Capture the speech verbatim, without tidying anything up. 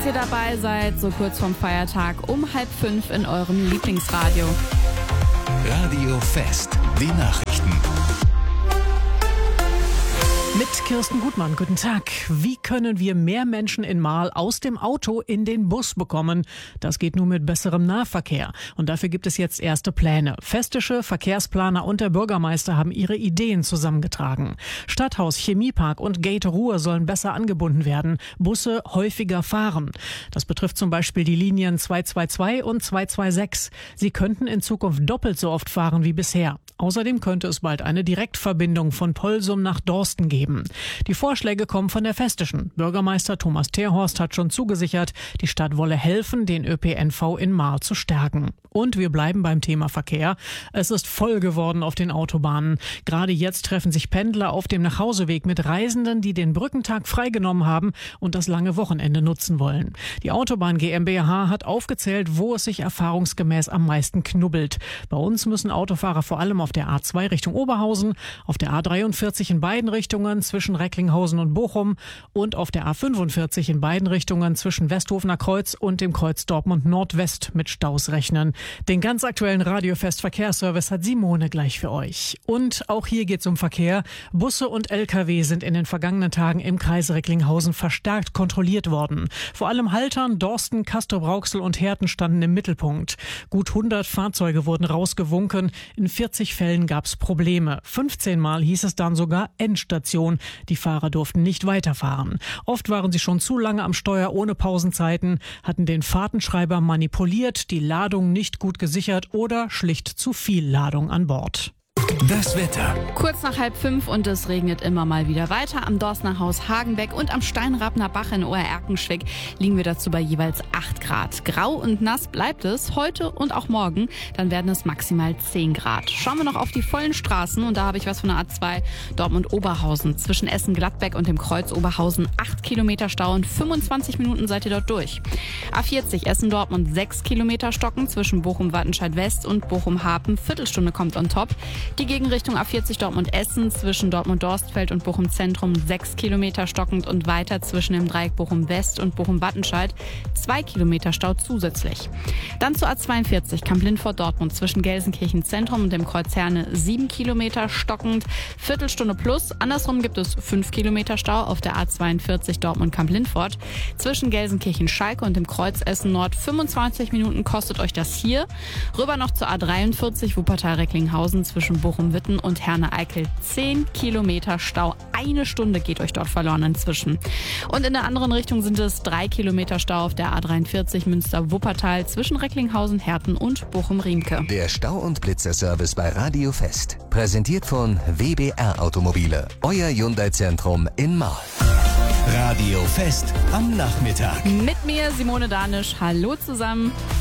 dass ihr dabei seid, so kurz vorm Feiertag um halb fünf in eurem Lieblingsradio. Radio Fest, die Nachrichten. Mit Kirsten Gutmann, guten Tag. Wie können wir mehr Menschen in Marl aus dem Auto in den Bus bekommen? Das geht nur mit besserem Nahverkehr. Und dafür gibt es jetzt erste Pläne. Festische Verkehrsplaner und der Bürgermeister haben ihre Ideen zusammengetragen. Stadthaus, Chemiepark und Gate Ruhr sollen besser angebunden werden, Busse häufiger fahren. Das betrifft zum Beispiel die Linien zwei zwei zwei und zwei zwei sechs. Sie könnten in Zukunft doppelt so oft fahren wie bisher. Außerdem könnte es bald eine Direktverbindung von Polsum nach Dorsten geben. Die Vorschläge kommen von der Festischen. Bürgermeister Thomas Terhorst hat schon zugesichert, die Stadt wolle helfen, den Ö P N V in Marl zu stärken. Und wir bleiben beim Thema Verkehr. Es ist voll geworden auf den Autobahnen. Gerade jetzt treffen sich Pendler auf dem Nachhauseweg mit Reisenden, die den Brückentag freigenommen haben und das lange Wochenende nutzen wollen. Die Autobahn GmbH hat aufgezählt, wo es sich erfahrungsgemäß am meisten knubbelt. Bei uns müssen Autofahrer vor allem auf der A zwei Richtung Oberhausen, auf der A dreiundvierzig in beiden Richtungen zwischen Recklinghausen und Bochum und auf der A fünfundvierzig in beiden Richtungen zwischen Westhofener Kreuz und dem Kreuz Dortmund Nordwest mit Staus rechnen. Den ganz aktuellen Radiofest Verkehrsservice hat Simone gleich für euch. Und auch hier geht's um Verkehr. Busse und L K W sind in den vergangenen Tagen im Kreis Recklinghausen verstärkt kontrolliert worden. Vor allem Haltern, Dorsten, Castrop-Rauxel und Herten standen im Mittelpunkt. Gut hundert Fahrzeuge wurden rausgewunken. In vierzig Fällen gab's Probleme. fünfzehn Mal hieß es dann sogar Endstation. Die Fahrer durften nicht weiterfahren. Oft waren sie schon zu lange am Steuer ohne Pausenzeiten, hatten den Fahrtenschreiber manipuliert, die Ladung nicht gut gesichert oder schlicht zu viel Ladung an Bord. Das Wetter. Kurz nach halb fünf und es regnet immer mal wieder weiter. Am Dorstner Haus Hagenbeck und am Steinrabner Bach in Oer-Erkenschwick liegen wir dazu bei jeweils acht Grad. Grau und nass bleibt es heute und auch morgen. Dann werden es maximal zehn Grad. Schauen wir noch auf die vollen Straßen und da habe ich was von der A zwei Dortmund-Oberhausen. Zwischen Essen-Gladbeck und dem Kreuz Oberhausen acht Kilometer Stau und fünfundzwanzig Minuten seid ihr dort durch. A vierzig Essen-Dortmund sechs Kilometer Stocken zwischen Bochum-Wattenscheid-West und Bochum-Hapen. Viertelstunde kommt on top. Die Gegenrichtung A vierzig Dortmund-Essen zwischen Dortmund-Dorstfeld und Bochum-Zentrum sechs Kilometer stockend und weiter zwischen dem Dreieck Bochum-West und Bochum-Wattenscheid zwei Kilometer Stau zusätzlich. Dann zur A zweiundvierzig Kamp-Lindfort-Dortmund zwischen Gelsenkirchen-Zentrum und dem Kreuz Herne sieben Kilometer stockend, Viertelstunde plus. Andersrum gibt es fünf Kilometer Stau auf der A zweiundvierzig Dortmund-Kamp-Lindfort. Zwischen Gelsenkirchen-Schalke und dem Kreuz Essen-Nord fünfundzwanzig Minuten kostet euch das hier. Rüber noch zur A dreiundvierzig Wuppertal-Recklinghausen zwischen Bochum-Witten und Herne-Eickel zehn Kilometer Stau. Eine Stunde geht euch dort verloren inzwischen. Und in der anderen Richtung sind es drei Kilometer Stau auf der A dreiundvierzig Münster-Wuppertal zwischen Recklinghausen, Herten und Bochum-Riemke. Der Stau- und Blitzerservice bei Radio Fest. Präsentiert von W B R Automobile. Euer Hyundai-Zentrum in Marl. Radio Fest am Nachmittag. Mit mir Simone Danisch. Hallo zusammen.